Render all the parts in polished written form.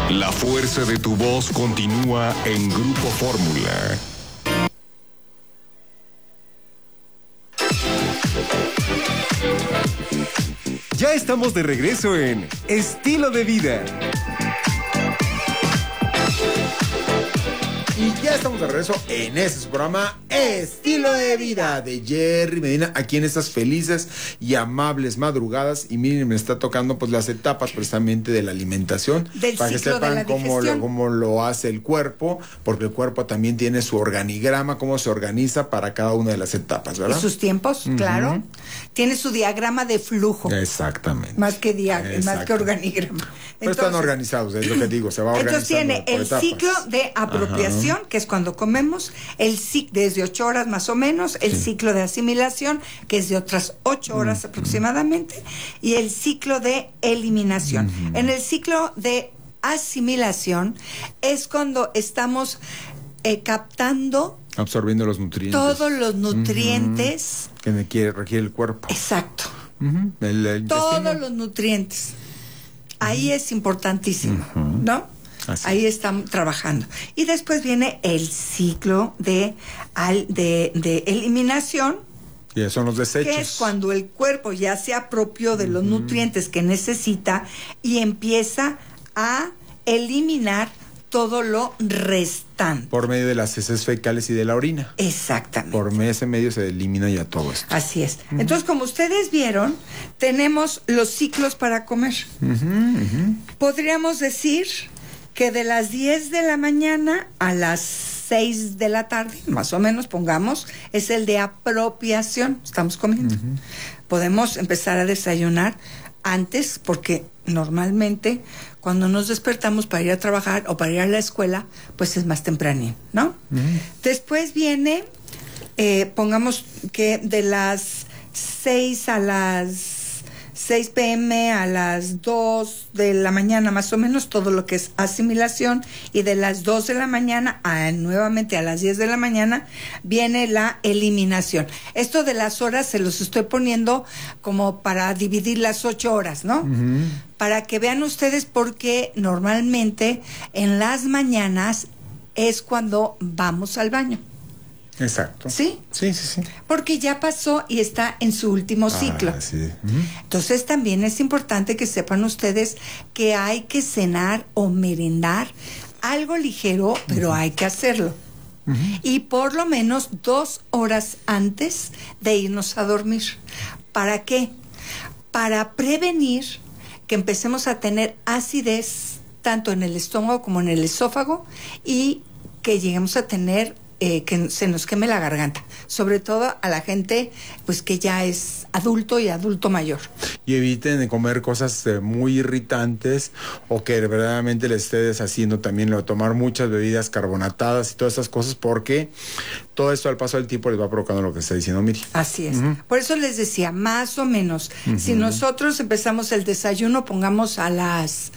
La fuerza de tu voz continúa en Grupo Fórmula. Ya estamos de regreso en Estilo de Vida. Y ya estamos de regreso en este programa Estilo de Vida de Jerry Medina, aquí en estas felices y amables madrugadas. Y miren, me está tocando pues las etapas precisamente de la alimentación, del para que ciclo sepan de la cómo lo hace el cuerpo, porque el cuerpo también tiene su organigrama, cómo se organiza para cada una de las etapas, ¿verdad? Y sus tiempos, claro. Tiene su diagrama de flujo. Exactamente. Más que organigrama. Pero están organizados, es lo que digo, se va organizando. Entonces tiene el etapas. ciclo de apropiación, que es cuando comemos, el ciclo desde 8 horas más o menos, el ciclo de asimilación, que es de otras 8 horas aproximadamente, y el ciclo de eliminación. En el ciclo de asimilación es cuando estamos captando, absorbiendo los nutrientes. Todos los nutrientes que requiere el cuerpo. Exacto. El todos los nutrientes. Ahí es importantísimo, ¿no? Así. Ahí estamos trabajando. Y después viene el ciclo de eliminación. Y son los desechos. Que es cuando el cuerpo ya se apropió de los nutrientes que necesita y empieza a eliminar todo lo restante. Por medio de las heces fecales y de la orina. Exactamente. Por ese medio se elimina ya todo esto. Así es. Entonces, como ustedes vieron, tenemos los ciclos para comer. Podríamos decir que de las 10 de la mañana a las 6 de la tarde, más o menos, pongamos, es el de apropiación. Estamos comiendo. Podemos empezar a desayunar antes, porque normalmente cuando nos despertamos para ir a trabajar o para ir a la escuela, pues es más tempranín, ¿no? Después viene, pongamos que de las 6 a las 6 p.m. a las 2 de la mañana, más o menos, todo lo que es asimilación, y de las 2 de la mañana nuevamente a las 10 de la mañana viene la eliminación. Esto de las horas se los estoy poniendo como para dividir las 8 horas, ¿no? Para que vean ustedes, porque normalmente en las mañanas es cuando vamos al baño. Exacto. ¿Sí? Sí. Porque ya pasó y está en su último ciclo. Sí. Entonces también es importante que sepan ustedes que hay que cenar o merendar algo ligero, pero hay que hacerlo. Y por lo menos 2 horas antes de irnos a dormir. ¿Para qué? Para prevenir que empecemos a tener acidez tanto en el estómago como en el esófago, y que lleguemos a tener que se nos queme la garganta, sobre todo a la gente pues que ya es adulto y adulto mayor. Y eviten de comer cosas muy irritantes, o que verdaderamente les esté deshaciendo también lo de tomar muchas bebidas carbonatadas y todas esas cosas, porque todo esto al paso del tiempo les va provocando lo que está diciendo Miri. Así es. Por eso les decía, más o menos, si nosotros empezamos el desayuno, pongamos a las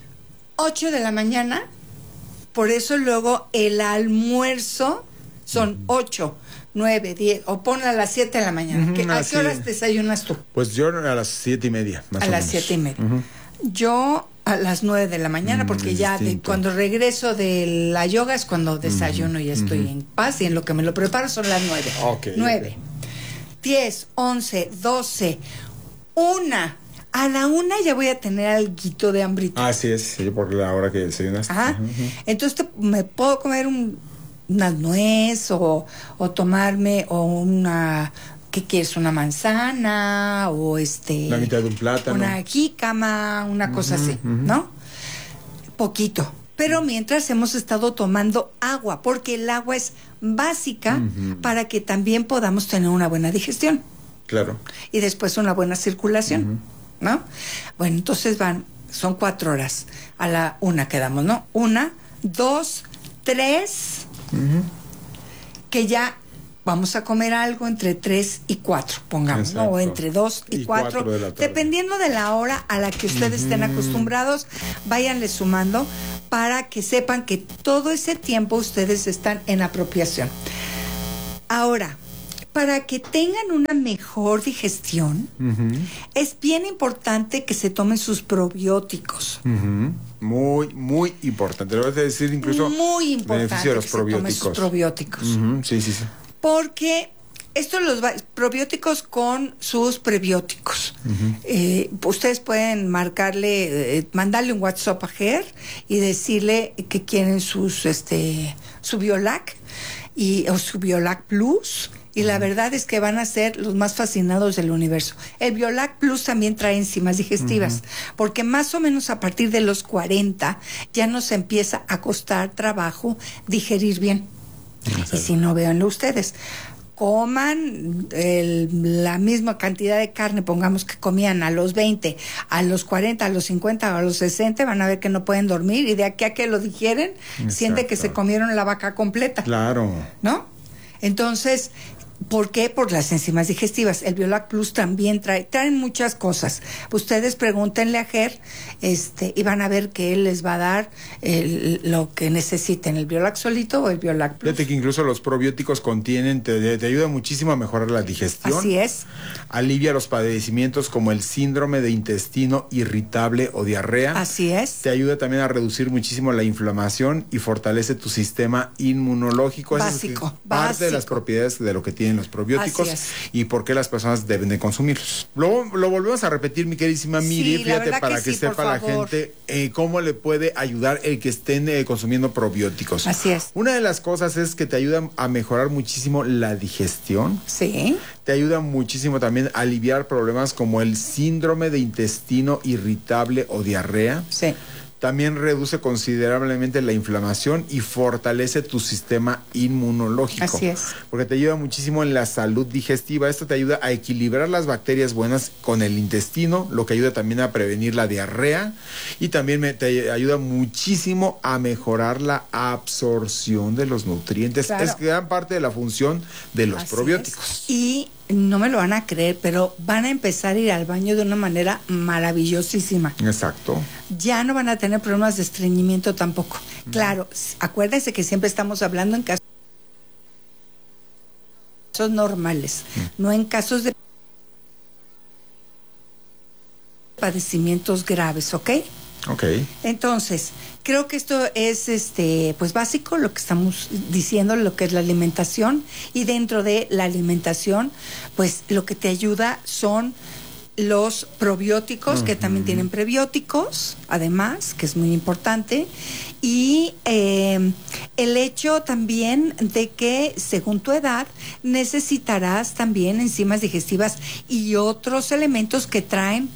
8 de la mañana, por eso luego el almuerzo son 8, 9, 10, o ponle a las 7 de la mañana. ¿A qué horas desayunas tú? Pues yo a las 7:30, más o menos. A las 7:30. Yo a las 9 de la mañana, porque ya cuando regreso de la yoga es cuando desayuno y estoy en paz, y en lo que me lo preparo son las 9. 9, 10, 11, 12, 1. A la 1 ya voy a tener alguito de hambrita. Así es, sí, por la hora que desayunaste. Entonces me puedo comer una nuez o tomarme una, ¿qué quieres? Una manzana o la mitad de un plátano, una jícama, una cosa así, ¿no? Poquito. Pero mientras hemos estado tomando agua, porque el agua es básica para que también podamos tener una buena digestión. Claro. Y después una buena circulación, ¿no? Bueno, entonces son 4 horas. A la 1 quedamos, ¿no? 1, 2, 3, que ya vamos a comer algo entre 3 y 4, pongamos, ¿no? O entre 2 y 4, dependiendo de la hora a la que ustedes estén acostumbrados, váyanle sumando para que sepan que todo ese tiempo ustedes están en apropiación. Ahora, Para que tengan una mejor digestión, es bien importante que se tomen sus probióticos. Muy, muy importante. Le voy a decir incluso muy importante beneficio de los que se tomen sus probióticos. Sí, sí, sí. Porque probióticos con sus prebióticos. Ustedes pueden mandarle un WhatsApp a Ger y decirle que quieren su Biolac o su Biolac Plus. Y la verdad es que van a ser los más fascinados del universo. El Biolac Plus también trae enzimas digestivas, porque más o menos a partir de los 40 ya nos empieza a costar trabajo digerir bien. Y si no, véanlo ustedes. Coman la misma cantidad de carne, pongamos que comían a los 20, a los 40, a los 50 o a los 60, van a ver que no pueden dormir y de aquí a que lo digieren, sienten que se comieron la vaca completa. Claro. ¿No? Entonces, ¿por qué? Por las enzimas digestivas. El Biolac Plus también traen muchas cosas. Ustedes pregúntenle a Ger, y van a ver que él les va a dar lo que necesiten, el Biolac solito o el Biolac Plus. Fíjate que incluso los probióticos te ayudan muchísimo a mejorar la digestión. Así es. Alivia los padecimientos como el síndrome de intestino irritable o diarrea. Así es. Te ayuda también a reducir muchísimo la inflamación y fortalece tu sistema inmunológico. Básico. Parte de las propiedades de lo que tienen los probióticos y por qué las personas deben de consumirlos. Lo volvemos a repetir, mi queridísima Miri, fíjate, para que sepa la gente cómo le puede ayudar el que estén consumiendo probióticos. Así es. Una de las cosas es que te ayudan a mejorar muchísimo la digestión. Sí. Te ayuda muchísimo también a aliviar problemas como el síndrome de intestino irritable o diarrea. Sí. También reduce considerablemente la inflamación y fortalece tu sistema inmunológico. Así es. Porque te ayuda muchísimo en la salud digestiva. Esto te ayuda a equilibrar las bacterias buenas con el intestino, lo que ayuda también a prevenir la diarrea y también te ayuda muchísimo a mejorar la absorción de los nutrientes. Claro. Es gran parte de la función de los probióticos. Y no me lo van a creer, pero van a empezar a ir al baño de una manera maravillosísima. Exacto. Ya no van a tener problemas de estreñimiento tampoco. Claro, acuérdense que siempre estamos hablando en casos normales, no en casos de padecimientos graves, ¿ok? Ok. Entonces, creo que esto es pues básico, lo que estamos diciendo, lo que es la alimentación, y dentro de la alimentación, pues lo que te ayuda son los probióticos, que también tienen prebióticos, además, que es muy importante, y el hecho también de que según tu edad necesitarás también enzimas digestivas y otros elementos que traen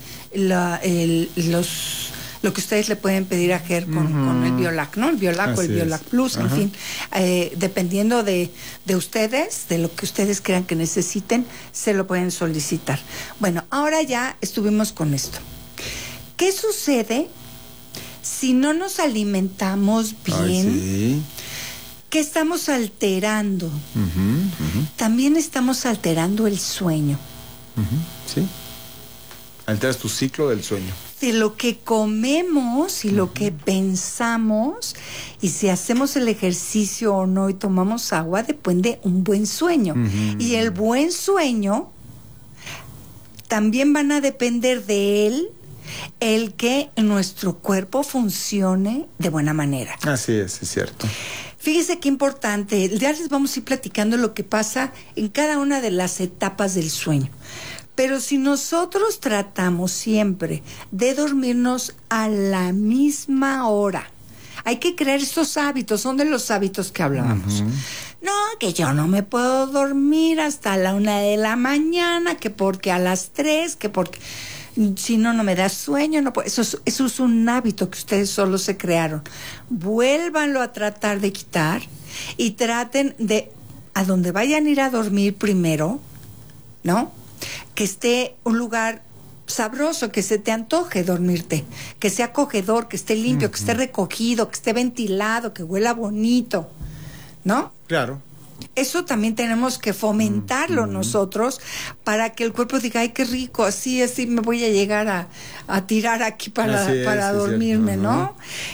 lo que ustedes le pueden pedir a Ger con el Biolac, ¿no? El Biolac o el Biolac Plus, en fin. Dependiendo de ustedes, de lo que ustedes crean que necesiten, se lo pueden solicitar. Bueno, ahora ya estuvimos con esto. ¿Qué sucede si no nos alimentamos bien? ¿Qué estamos alterando? También estamos alterando el sueño. Sí. Alteras tu ciclo del sueño. De lo que comemos y lo que pensamos, y si hacemos el ejercicio o no y tomamos agua, depende un buen sueño. Y el buen sueño también van a depender de él el que nuestro cuerpo funcione de buena manera. Así es cierto. Fíjese qué importante. Ya les vamos a ir platicando lo que pasa en cada una de las etapas del sueño. Pero si nosotros tratamos siempre de dormirnos a la misma hora, hay que crear estos hábitos, son de los hábitos que hablábamos. No, que yo no me puedo dormir hasta la 1 de la mañana, que porque a las 3, que porque si no, no me da sueño. No puedo. Eso es un hábito que ustedes solo se crearon. Vuélvanlo a tratar de quitar y traten de, a donde vayan a ir a dormir primero, ¿no?, que esté un lugar sabroso, que se te antoje dormirte, que sea acogedor, que esté limpio, que esté recogido, que esté ventilado, que huela bonito, ¿no? Claro. Eso también tenemos que fomentarlo nosotros para que el cuerpo diga, ay, qué rico, así me voy a llegar a tirar aquí para dormirme, ¿no?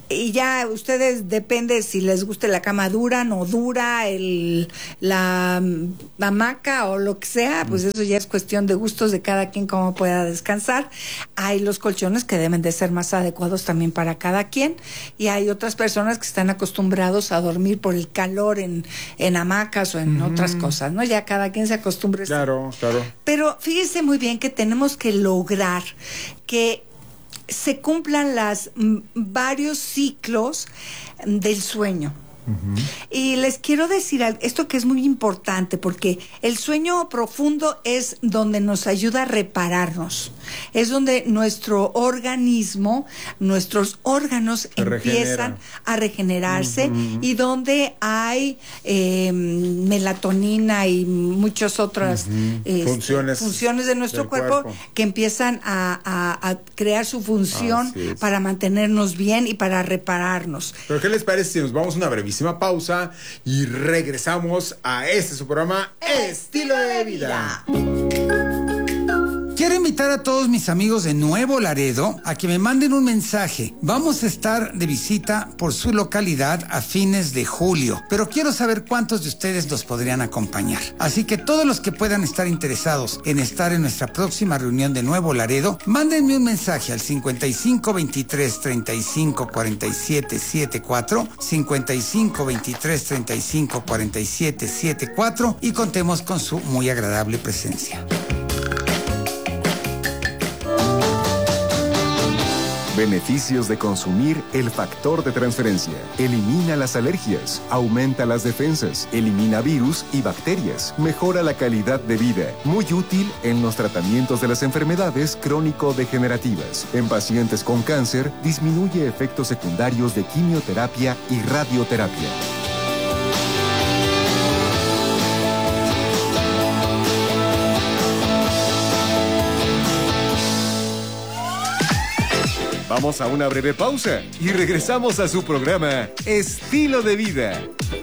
Y ya ustedes, depende si les guste la cama dura, no dura, la hamaca o lo que sea, pues eso ya es cuestión de gustos de cada quien, cómo pueda descansar. Hay los colchones que deben de ser más adecuados también para cada quien, y hay otras personas que están acostumbrados a dormir por el calor en hamacas o en otras cosas, ¿no? Ya cada quien se acostumbra. Claro. Pero fíjese muy bien que tenemos que lograr que se cumplan varios ciclos del sueño. Y les quiero decir esto que es muy importante, porque el sueño profundo es donde nos ayuda a repararnos, es donde nuestro organismo, nuestros órganos empiezan a regenerarse, y donde hay melatonina y muchas otras funciones de nuestro cuerpo que empiezan a crear su función para mantenernos bien y para repararnos. ¿Pero qué les parece si nos vamos a una brevísima pausa y regresamos a su programa Estilo de Vida? Quiero invitar a todos mis amigos de Nuevo Laredo a que me manden un mensaje. Vamos a estar de visita por su localidad a fines de julio, pero quiero saber cuántos de ustedes nos podrían acompañar. Así que todos los que puedan estar interesados en estar en nuestra próxima reunión de Nuevo Laredo, mándenme un mensaje al 55 23 35 47 74, 55 23 35 47 74, y contemos con su muy agradable presencia. Beneficios de consumir el factor de transferencia. Elimina las alergias, aumenta las defensas, elimina virus y bacterias, mejora la calidad de vida. Muy útil en los tratamientos de las enfermedades crónico-degenerativas. En pacientes con cáncer, disminuye efectos secundarios de quimioterapia y radioterapia. Vamos a una breve pausa y regresamos a su programa Estilo de Vida.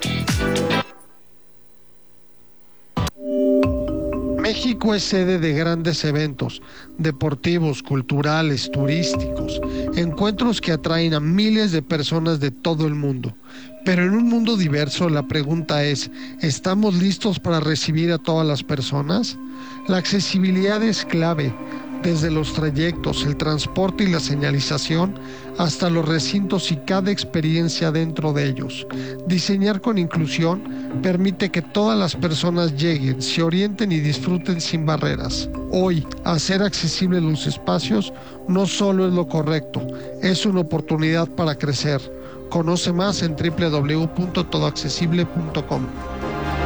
México es sede de grandes eventos deportivos, culturales, turísticos, encuentros que atraen a miles de personas de todo el mundo. Pero en un mundo diverso, la pregunta es, ¿estamos listos para recibir a todas las personas? La accesibilidad es clave, desde los trayectos, el transporte y la señalización, hasta los recintos y cada experiencia dentro de ellos. Diseñar con inclusión permite que todas las personas lleguen, se orienten y disfruten sin barreras. Hoy, hacer accesibles los espacios no solo es lo correcto, es una oportunidad para crecer. Conoce más en www.todoaccesible.com.